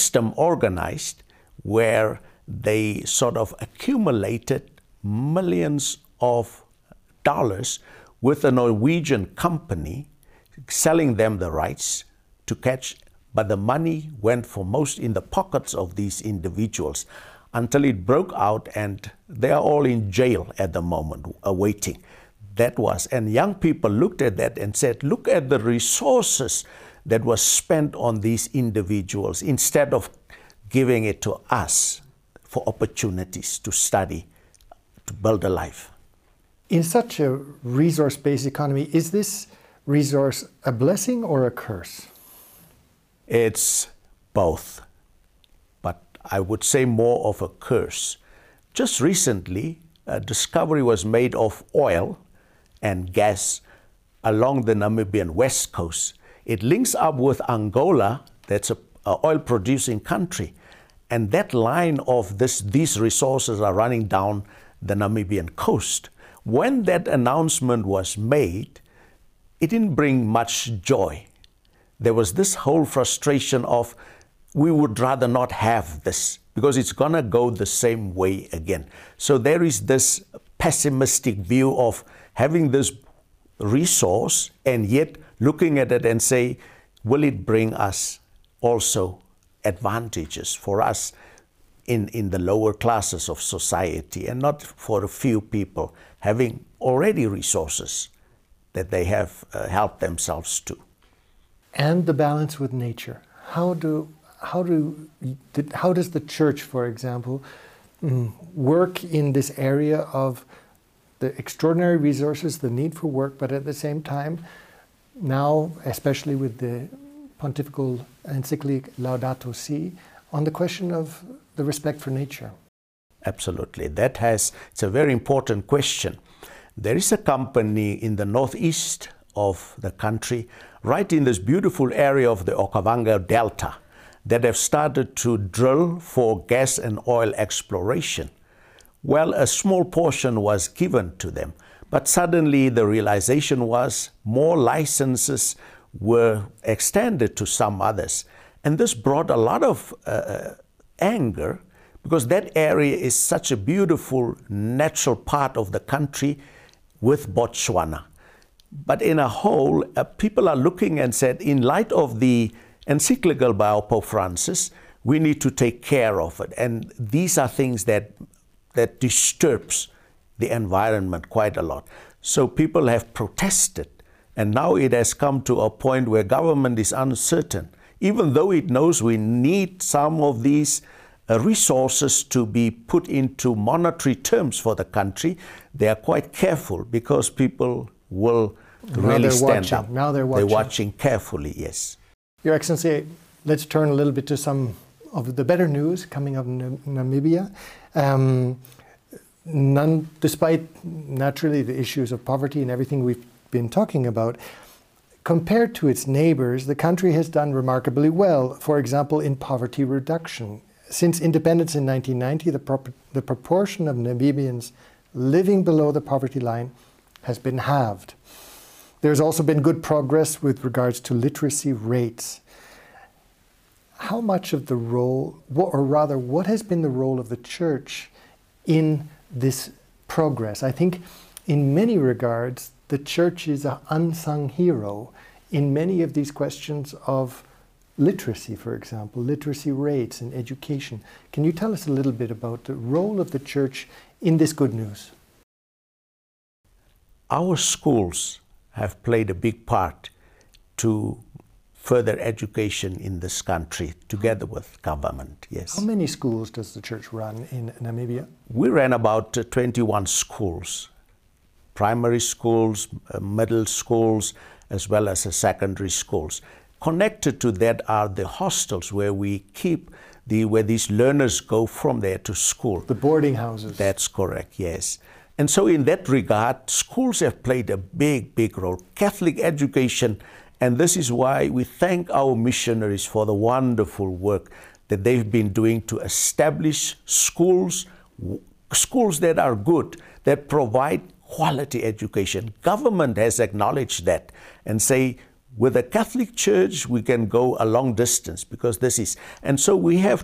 system organized where they sort of accumulated millions of dollars with a Norwegian company selling them the rights to catch, but the money went for most in the pockets of these individuals until it broke out, and they are all in jail at the moment awaiting. That was, and young people looked at that and said, look at the resources that was spent on these individuals instead of giving it to us for opportunities to study, to build a life. In such a resource-based economy, is this resource a blessing or a curse? It's both, but I would say more of a curse. Just recently, a discovery was made of oil and gas along the Namibian west coast. It links up with Angola, that's an oil-producing country, and that line of these resources are running down the Namibian coast. When that announcement was made, it didn't bring much joy. There was this whole frustration of, we would rather not have this because it's going to go the same way again. So there is this pessimistic view of having this resource and yet looking at it and say, will it bring us also advantages for us in the lower classes of society, and not for a few people having already resources that they have helped themselves to. And the balance with nature. How does the church, for example, work in this area of the extraordinary resources, the need for work, but at the same time, now, especially with the pontifical encyclic Laudato Si, on the question of the respect for nature? Absolutely. It's a very important question. There is a company in the northeast of the country, right in this beautiful area of the Okavango Delta, that have started to drill for gas and oil exploration. Well, a small portion was given to them, but suddenly the realization was more licenses were extended to some others. And this brought a lot of anger, because that area is such a beautiful natural part of the country with Botswana. But in a whole, people are looking and said, in light of the encyclical by our Pope Francis, we need to take care of it. And these are things that disturbs the environment quite a lot. So people have protested, and now it has come to a point where government is uncertain. Even though it knows we need some of these resources to be put into monetary terms for the country, they are quite careful because people will really stand up. Now they're watching. They're watching carefully, yes. Your Excellency, let's turn a little bit to some of the better news coming out of Namibia. Despite naturally the issues of poverty and everything we've been talking about, compared to its neighbors, the country has done remarkably well, for example, in poverty reduction. Since independence in 1990, the proportion of Namibians living below the poverty line has been halved. There's also been good progress with regards to literacy rates. How much of the role, or rather, what has been the role of the Church in this progress? I think in many regards, the Church is an unsung hero in many of these questions of literacy, for example, literacy rates and education. Can you tell us a little bit about the role of the Church in this good news? Our schools have played a big part to further education in this country, together with government, yes. How many schools does the Church run in Namibia? We ran about 21 schools, primary schools, middle schools, as well as secondary schools. Connected to that are the hostels where we keep where these learners go from there to school. The boarding houses. That's correct, yes. And so in that regard, schools have played a big, big role. Catholic education, and this is why we thank our missionaries for the wonderful work that they've been doing to establish schools that are good, that provide quality education. Government has acknowledged that and say, With the Catholic Church, we can go a long distance because this is, and so we have